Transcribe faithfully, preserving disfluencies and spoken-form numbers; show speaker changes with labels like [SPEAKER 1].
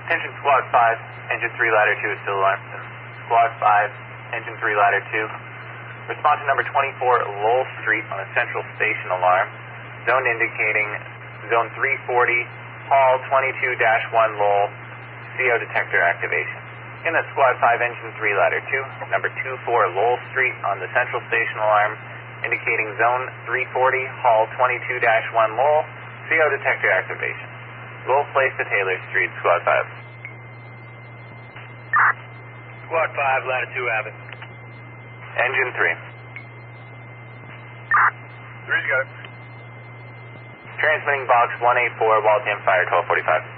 [SPEAKER 1] Attention Squad five, Engine three, Ladder two is still alarmed. Squad five, Engine three, Ladder two. Respond to number twenty-four Lowell Street on a Central Station alarm. Zone indicating Zone three forty, Hall twenty-two dash one Lowell, C O detector activation. In the Squad five, Engine three, Ladder two, number twenty-four Lowell Street on the Central Station alarm, indicating Zone three forty, Hall twenty-two dash one Lowell, C O detector activation. Lowell Place to Taylor Street, Squad five.
[SPEAKER 2] Squad five, Ladder two, Abbott.
[SPEAKER 1] Engine three.
[SPEAKER 2] Three's go.
[SPEAKER 1] Transmitting box one eight four, Waltham Fire twelve forty-five.